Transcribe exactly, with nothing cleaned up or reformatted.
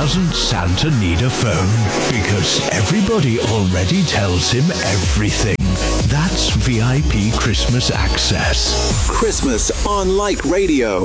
doesn't Santa need a phone? Because everybody already tells him everything. That's V I P Christmas access. Christmas on Like Radio.